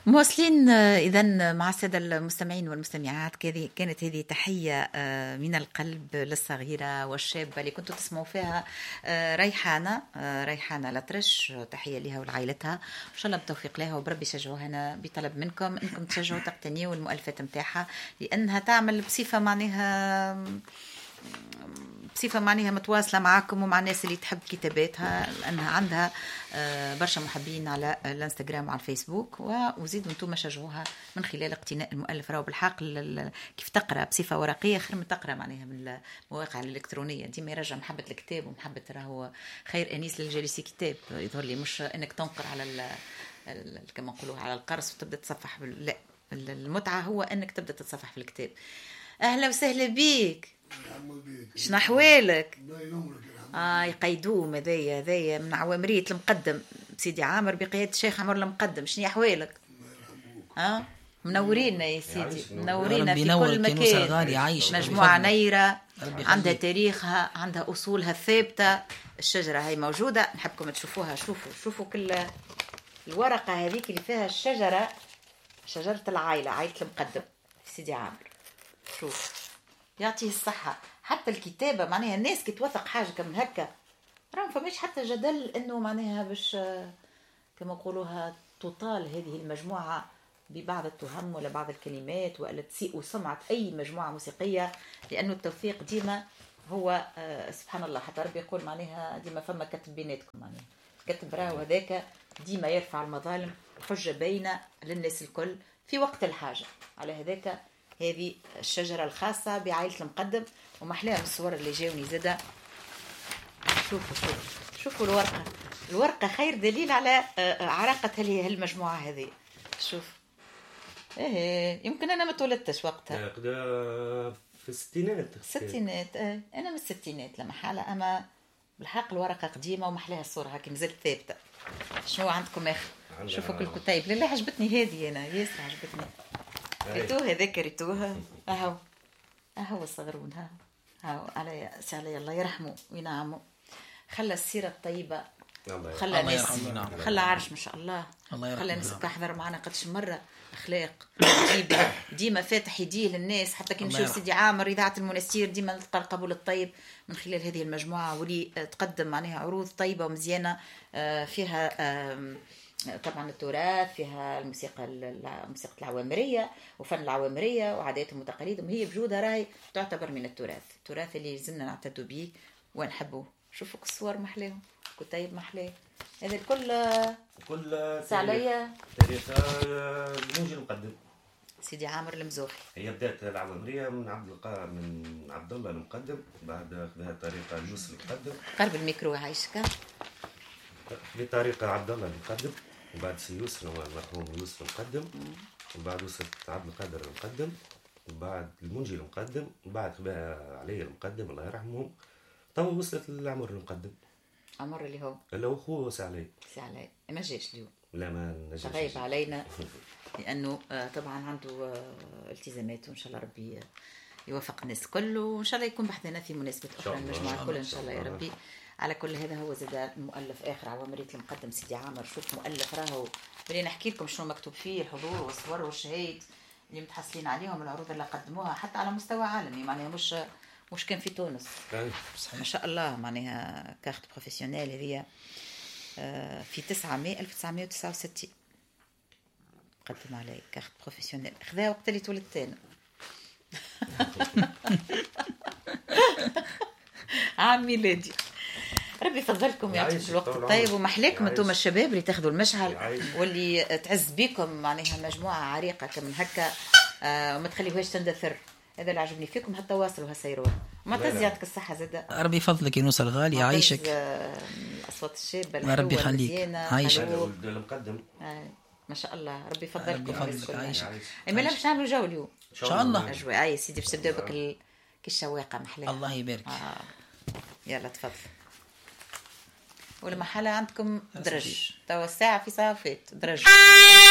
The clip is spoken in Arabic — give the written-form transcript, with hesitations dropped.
مواصلين إذن مع السادة المستمعين والمستمعات. كانت هذه تحية من القلب للصغيرة والشابة اللي كنتوا تسمعوا فيها ريحانة لطرش. تحية لها ولعائلتها، إن شاء الله بالتوفيق لها وبربي يشجعوها. أنا بطلب منكم أنكم تشجعوا تقتنيوا المؤلفات متاعها، لأنها تعمل بصفة معناها متواصلة معكم ومع الناس اللي تحب كتاباتها، لأنها عندها برشا محبين على الانستغرام وعلى الفيسبوك. وزيدوا انتم شجعوها من خلال اقتناء المؤلف. راهو بالحق كيف تقرأ بصفة ورقية خير من تقرأ معناها من المواقع الإلكترونية. ديما يرجع محبة الكتاب ومحبة راهو خير أنيس للجالس كتاب. يظهر لي مش أنك تنقر على كما نقولوا على القرص وتبدأ تصفح لا، المتعة هو أنك تبدأ تتصفح في الكتاب. أهلا وسهلا بيك. شنو أحوالك؟ يقيدوه هذايا من عوامرية المقدم سيدي عامر بقيادة الشيخ عمر المقدم. شنو أحوالك؟ منورينا يا سيدي، منورينا في كل مكان. مجموعة نيرة عندها تاريخها، عندها أصولها الثابتة. الشجرة هاي موجودة، نحبكم تشوفوها. شوفوا كل الورقة هذيك اللي فيها الشجرة، شجرة العائلة، عائلة المقدم سيدي عامر. شوف يعطيه الصحة. حتى الكتابة معناها الناس كي توثق حاجة كم هكا راهم فماش حتى جدل انه معناها باش كما نقولوها تطال هذه المجموعة ببعض التهم ولا بعض الكلمات ولا تسيء سمعة اي مجموعة موسيقية، لانه التوثيق ديما هو سبحان الله. حتى ربي يقول معناها ديما فما كتب بيناتكم، معناها كتب راهو هذاك ديما يرفع المظالم حجة بينة للناس الكل في وقت الحاجة. على هذاك هذه الشجرة الخاصة بعائلة المقدم، ومحلاها من الصور اللي جاوني زادة. شوفوا الورقة خير دليل على عراقة هالمجموعة هذه. شوف يمكن أنا ما تولدتش وقتها، في الستينات. أنا من الستينات لما حالة، أما بالحق الورقة قديمة ومحلاها الصورة هكي مازالت ثابتة. شنو عندكم آخر؟ شوفوا كل الكتيب. لله عجبتني هذه، أنا ياسر عجبتني. ريتوها ذكرتوها. أهو الصغرون. هاو علي الله يرحمه وينعمه. خلى السيرة الطيبة، خلى ناس، خلى عرش ما شاء الله، خلى ناس تحضر معنا قدش مرة أخلاق ديما فاتح يديه للناس. حتى كي نشوف سيدي عامر إذاعة المنستير ديما نلقى القبول الطيب من خلال هذه المجموعة، واللي تقدم معناها عروض طيبة ومزيانة فيها طبعا التراث، فيها الموسيقى العوامرية وفن العوامرية وعاداتهم وتقاليدهم. هي بجودها راهي تعتبر من التراث اللي زلنا نعتدوا به ونحبه. شوفوا الصور محلاهم، كتيب محلاه. هذا الكل سعلية تاريخ الموجي المقدم سيدي عامر المزوخي. هي بدأت العوامرية من عبد الله المقدم، بعد خذها طريقة يوسف المقدم. قرب الميكرو عايشك. بطريقة عبد الله المقدم، وبعد يوسف المرحوم يوسف المقدم، وبعد وصلت عبد القادر المقدم، وبعد المنجي المقدم، وبعد خذها علي المقدم الله يرحمه. تو وصلت للعمر المقدم. عمر اللي هو أخوه سعلي ما جاش اليوم. لا ما نجاش، غايب علينا لأنه طبعا عنده التزامات، وإن شاء الله ربي يوفق الناس كله، وإن شاء الله يكون بحثنا في مناسبة أخرى المجموعة كلها إن شاء الله يا ربي. على كل هذا هو زاد المؤلف آخر عوامرية المقدم سيدي عامر. شوف مؤلف راهو بدي نحكي لكم شنو مكتوب فيه، الحضور والصور والشهايد اللي متحصلين عليهم، العروض اللي قدموها حتى على مستوى عالمي، معناها مش كان في تونس ما شاء الله. معناها كارت بروفيسيونيل هذه في 1969 قدم علي كارت بروفيسيونيل، خذها وقت اللي تولدت أنا. عام ميلادي. ربي يفضلكم يعطيكم الوقت الطيب ومحلاكم انتم الشباب اللي تاخذوا المشعل واللي تعز بكم معناها مجموعه عريقه كمن هكا. وما تخليوهاش تندثر. هذا اللي عجبني فيكم، هتواصلوا هالسيروا. معتز يعطيك الصحه زاده. ربي يفضلك يا نوسة الغالي، يعيشك. اصوات الشابه الحلوه ربي يخليك، عايشك. المقدم ما شاء الله ربي يفضلكم. عايشك. اما باش نعملوا جو اليوم ان شاء الله. اجواء يا سيدي باش تبداو بك الشواقه محلاها. الله يبارك. يلا تفضل. ولا محل عندكم درج توا الساعة في صافات درج.